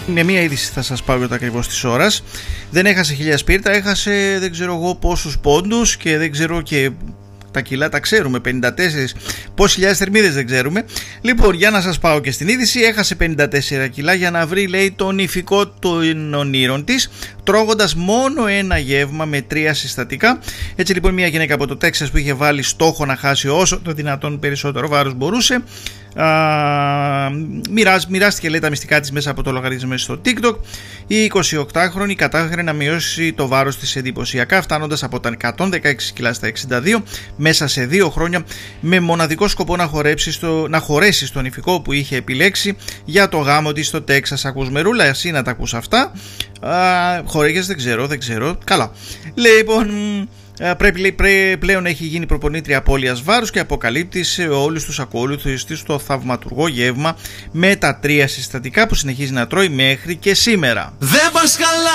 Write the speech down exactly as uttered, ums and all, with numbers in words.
Με μία είδηση θα σας πάω για το ακριβώς της ώρας. Δεν έχασε χίλια σπίρτα, έχασε δεν ξέρω εγώ πόσους πόντους και δεν ξέρω και τα κιλά τα ξέρουμε, πενήντα τέσσερα, πόσες χιλιάδες θερμίδες δεν ξέρουμε. Λοιπόν, για να σας πάω και στην είδηση, έχασε πενήντα τέσσερα κιλά για να βρει, λέει, το νηφικό των ονείρων της, τρώγοντας μόνο ένα γεύμα με τρία συστατικά. Έτσι λοιπόν, μια γυναίκα από το Τέξας που είχε βάλει στόχο να χάσει όσο το δυνατόν περισσότερο βάρος μπορούσε, α, μοιράζ, μοιράστηκε, λέει, τα μυστικά της μέσα από το λογαριασμό στο TikTok. Η εικοσιοκτάχρονη κατάφερε να μειώσει το βάρος της εντυπωσιακά, φτάνοντας από τα εκατόν δεκαέξι κιλά στα εξήντα δύο μέσα σε δύο χρόνια, με μοναδικό σκοπό να, χορέψει στο, να χωρέσει στο νηφικό που είχε επιλέξει για το γάμο της στο Τέξας. Ακούς, Μερούλα, εσύ να τα ακούς αυτά? Χορήγες, δεν ξέρω, δεν ξέρω. Καλά. Λοιπόν, πρέπει, πρέ, πλέον έχει γίνει προπονήτρια απώλειας βάρους και αποκαλύπτει σε όλους τους ακόλουθους της το θαυματουργό γεύμα με τα τρία συστατικά που συνεχίζει να τρώει μέχρι και σήμερα. Δεν πας καλά!